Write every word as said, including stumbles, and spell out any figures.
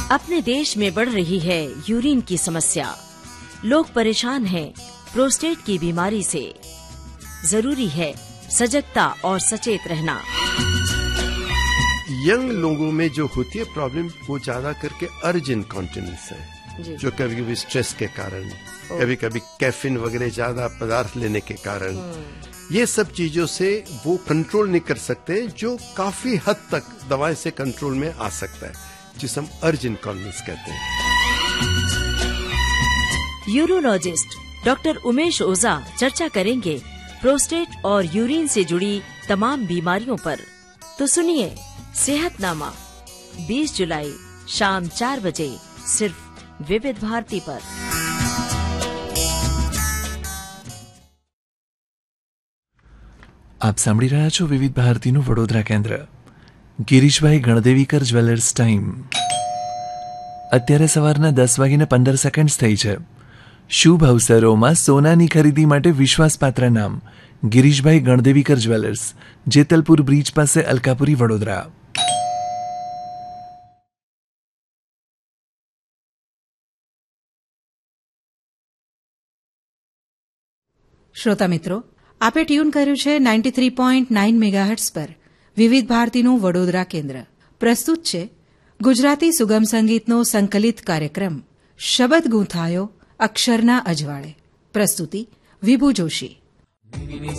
अपने देश में बढ़ रही है यूरिन की समस्या। लोग परेशान हैं प्रोस्टेट की बीमारी से। जरूरी है सजगता और सचेत रहना। यंग लोगों में जो होती है प्रॉब्लम वो ज्यादा करके अर्ज इनकॉन्टिनेंस है, जो कभी कभी स्ट्रेस के कारण, कभी कभी कैफीन वगैरह ज्यादा पदार्थ लेने के कारण, ये सब चीजों से वो कंट्रोल नहीं कर सकते, जो काफी हद तक दवाई से कंट्रोल में आ सकता है, जिसे हम अर्ज इनकॉन्टिनेंस कहते हैं। यूरोलॉजिस्ट डॉक्टर उमेश ओझा चर्चा करेंगे प्रोस्टेट और यूरिन से जुड़ी तमाम बीमारियों पर। तो सुनिए सेहतनामा बीस जुलाई शाम चार बजे सिर्फ विविध भारती पर। આપ સાંભળી રહ્યા છો વિવિધ ભારતીનું વડોદરા કેન્દ્ર। ગિરીશભાઈ ગણદેવીકર જ્વેલર્સ ટાઈમ અત્યારે સવારના દસ વાગીને પંદર સેકન્ડ્સ થઈ છે। શુભ અવસરોમાં સોનાની ખરીદી માટે વિશ્વાસપાત્ર નામ ગિરીશભાઈ ગણદેવીકર જ્વેલર્સ, જેતલપુર બ્રિજ પાસે અલકાપુરી, વડોદરા। શ્રોતા મિત્રો, આપે ટ્યુન કર્યું છે ninety three point nine megahertz પર વિવિધ ભારતીનું વડોદરા કેન્દ્ર। પ્રસ્તુત છે ગુજરાતી સુગમ સંગીતનો સંકલિત કાર્યક્રમ શબદ ગૂંથાયો અક્ષરના અજવાળે। પ્રસ્તુતિ વિભુ જોશી।